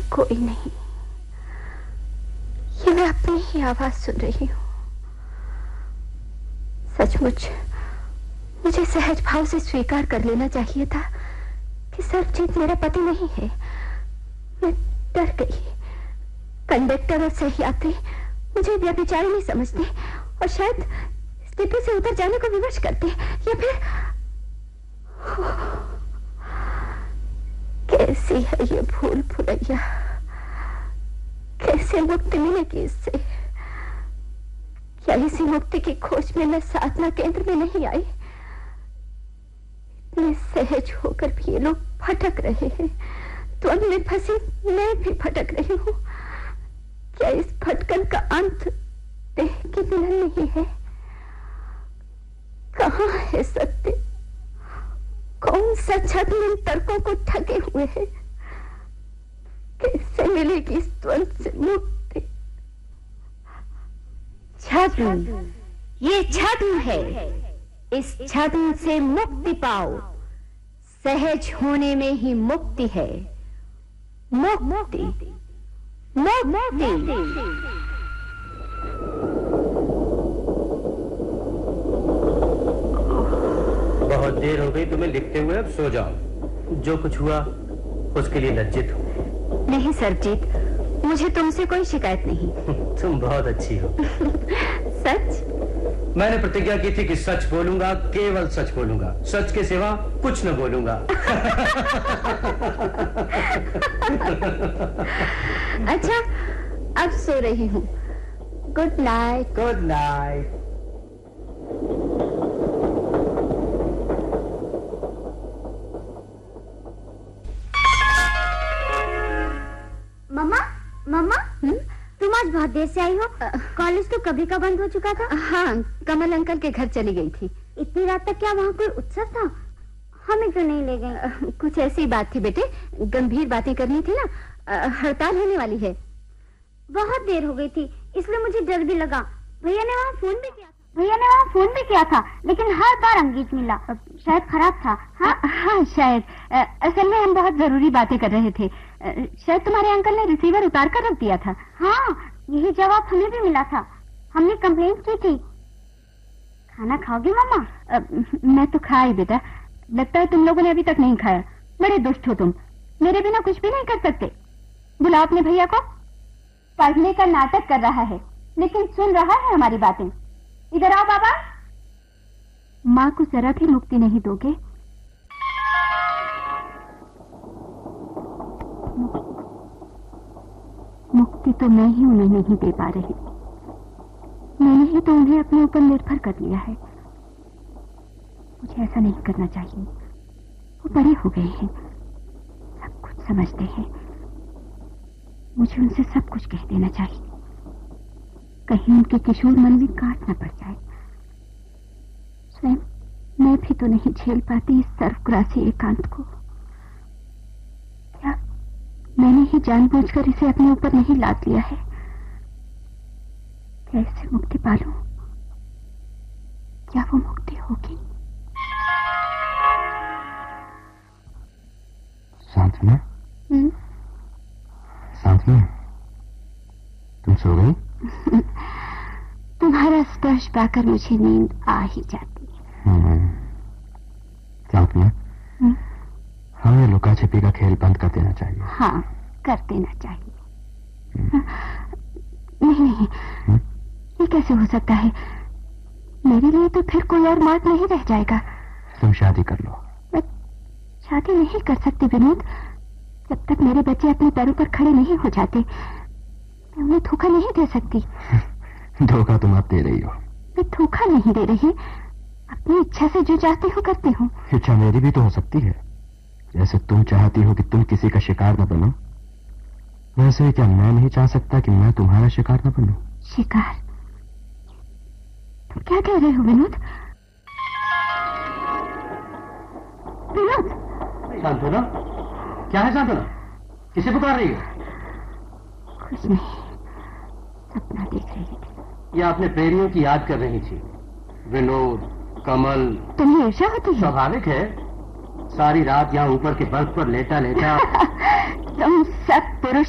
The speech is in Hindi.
कोई नहीं, ये मैं अपनी ही आवाज सुन रही हूं। सचमुच मुझे सहज भाव से स्वीकार कर लेना चाहिए था कि सरजीत मेरा पति नहीं है। मैं डर गई। कंडक्टर और सहयात्री मुझे व्यभिचारिणी समझते और शायद स्थिति से उतर जाने को विवश करते, या फिर कैसी है ये भूल भुलैया, कैसे मुक्ति मिलेगी इससे? क्या इसी मुक्ति की खोज में मैं साधना केंद्र में नहीं आई? इतने सहज होकर भी ये लोग भटक रहे हैं, द्वंद में फंसी मैं भी भटक रही हूँ। क्या इस भटकन का अंत देह की मिलन नहीं है? कहाँ है सत्य? कौन सा छद्म इन तर्कों को ठगे हुए है? कैसे मिलेगी इस द्वंद से मुक्ति? छद्म, ये छद्म है। इस छद्म से मुक्ति पाओ। सहज होने में ही मुक्ति है। मुक्ति, मुक्ति। बहुत देर हो गई तुम्हें लिखते हुए, अब सो जाओ। जो कुछ हुआ उसके लिए लज्जित हो। नहीं सरजीत, मुझे तुमसे कोई शिकायत नहीं। तुम बहुत अच्छी हो। सच? मैंने प्रतिज्ञा की थी कि सच बोलूंगा, केवल सच बोलूंगा, सच के सिवा कुछ न बोलूंगा। अच्छा, अब सो रही हूँ। Good night. Good night. मम्मा, मम्मा, तुम आज बहुत देर से आई हो। कॉलेज तो कभी का बंद हो चुका था। हाँ, कमल अंकल के घर चली गई थी। इतनी रात तक क्या वहाँ कोई उत्सव था? हमें क्यों नहीं ले गए? कुछ ऐसी बात थी बेटे, गंभीर बातें करनी थी ना। हड़ताल होने वाली है। बहुत देर हो गई थी, इसलिए मुझे डर भी लगा। भैया ने वहाँ फोन भी किया था, लेकिन हर बार अंग्रेज मिला। शायद खराब था। हाँ शायद। असल में हम बहुत जरूरी बातें कर रहे थे। शायद तुम्हारे अंकल ने रिसीवर उतार कर रख दिया था। हाँ, यही जवाब हमें भी मिला था। हमने कंप्लेंट की थी। खाना खाओगी मम्मा? मैं तो खाई बेटा। लगता है तुम लोगों ने अभी तक नहीं खाया। बड़े दुष्ट हो तुम। मेरे बिना कुछ भी नहीं कर सकते। बुलाओ अपने भैया को। पढ़ने का नाटक कर रहा है, लेकिन सुन रहा है हमारी बातें। इधर आओ बाबा। माँ को जरा भी मुक्ति नहीं दोगे? मुक्ति तो मैं ही उन्हें नहीं दे पा रही। मैंने ही तो उन्हें अपने ऊपर निर्भर कर लिया है। मुझे ऐसा नहीं करना चाहिए। वो बड़े हो गए हैं, सब कुछ समझते हैं। मुझे उनसे सब कुछ कह देना चाहिए, कहीं उनके किशोर मन में काट न पड़ जाए। स्वयं मैं भी तो नहीं झेल पाती इस सर्वग्रासी एकांत को। क्या मैंने ही जानबूझकर इसे अपने ऊपर नहीं लाद लिया है? कैसे मुक्ति पालूं? क्या वो मुक्ति होगी? सांत्वना, सांत्वना, तुम सो गई? तुम्हारा स्पर्श पाकर मुझे नींद आ ही जाती है। सांत्वना, हमें लुका छिपी का खेल बंद कर देना चाहिए। हाँ, कर देना चाहिए। नहीं, ये कैसे हो सकता है? मेरे लिए तो फिर कोई और मार्ग नहीं रह जाएगा। तुम शादी कर लो। मैं शादी नहीं कर सकती विनोद, जब तक मेरे बच्चे अपने पैरों पर खड़े नहीं हो जाते। मैं उन्हें धोखा नहीं दे सकती। धोखा तुम आप दे रही हो। मैं धोखा नहीं दे रही, अपनी इच्छा से जो चाहती हूँ करती हूँ। इच्छा मेरी भी तो हो सकती है। जैसे तुम चाहती हो कि तुम किसी का शिकार न बनो, वैसे क्या मैं नहीं चाह सकता कि मैं तुम्हारा शिकार न बनूं? शिकार? तुम क्या कह रहे हो विनोद? विनोद! सांत्वना, क्या है सांत्वना? किसे पुकार रही हो? कुछ नहीं, सपना देख रही थी। या अपने प्रेमियों की याद कर रही थी? विनोद, कमल। तुम्हें ईर्ष्या होती है? स्वाभाविक है, सारी रात यहाँ ऊपर के बर्फ पर लेटा लेटा। तुम सब पुरुष